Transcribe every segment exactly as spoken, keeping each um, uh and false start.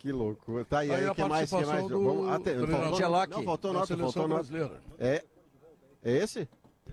Que loucura. Tá, e aí, Aí a que mais, que mais? participação do Vamos, até, treinador faltou, Ancelotti. não, faltou da nota, seleção faltou nota. brasileira. É, é esse?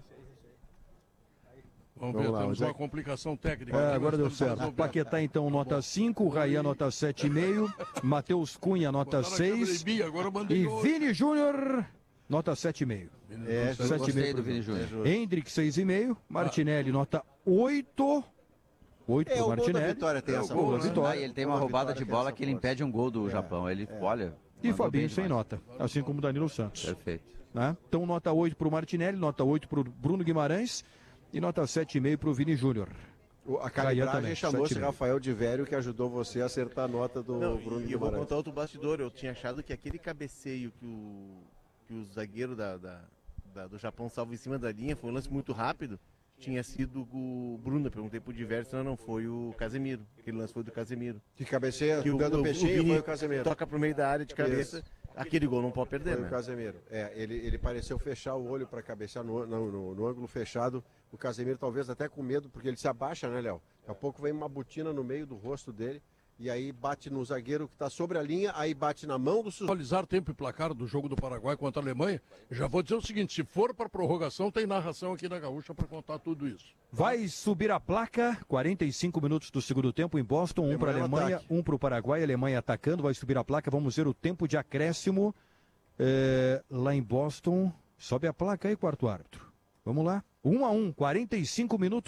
Vamos, Vamos ver, lá, temos onde é uma que- complicação técnica. É, aqui, agora nós deu estamos certo. resolvendo. Paquetá, então, nota cinco. Raia, nota sete vírgula cinco. Matheus Cunha, nota Botaram a câmera seis. em mim, agora eu mandei E outro. Vini Júnior, nota sete vírgula cinco. É, Sete Gostei e meio do pro Vini Júnior. Júnior. Hendrick, seis vírgula cinco. Martinelli, nota oito. oito É, pro o gol da Martinelli. vitória tem É o essa gol da força. vitória. Ah, e ele tem Gol uma da roubada vitória de tem bola essa que ele força. impede um gol do Japão. Ele, olha... E mandou Fabinho bem sem demais. nota, assim como Danilo Santos. Perfeito. Né? Então, nota oito para o Martinelli, nota oito para o Bruno Guimarães e nota sete vírgula cinco para o Vini Júnior. O- A Raia calibragem também, chamou-se sete e meio. Rafael de Vério, que ajudou você a acertar a nota do Não, Bruno e eu vou Guimarães. contar outro bastidor. Eu tinha achado que aquele cabeceio que o, que o zagueiro da, da- da- do Japão salva em cima da linha foi um lance muito rápido. Tinha sido o Bruno. Eu perguntei pro Diverso, não, não, foi o Casemiro. Aquele lance foi do Casemiro. Que cabeceia, Que o, dando o, peixinho, o Vini foi o Casemiro. toca pro meio da área de cabeça. Aquele gol não pode perder, Foi né? o Casemiro. É, ele, ele pareceu fechar o olho para cabecear no, no, no- no ângulo fechado. O Casemiro talvez até com medo, porque ele se abaixa, né, Léo? Daqui a pouco vem uma botina no meio do rosto dele. E aí bate no zagueiro que está sobre a linha, aí bate na mão do sus... Atualizar tempo e placar do jogo do Paraguai contra a Alemanha. Já vou dizer o seguinte, se for para prorrogação, tem narração aqui na Gaúcha para contar tudo isso. Vai subir a placa, quarenta e cinco minutos do segundo tempo em Boston, um para a Alemanha no Alemanha, ataque. um para o Paraguai, Alemanha atacando, vai subir a placa, vamos ver o tempo de acréscimo é, lá em Boston. Sobe a placa aí, quarto árbitro. Vamos lá, um a um, quarenta e cinco minutos.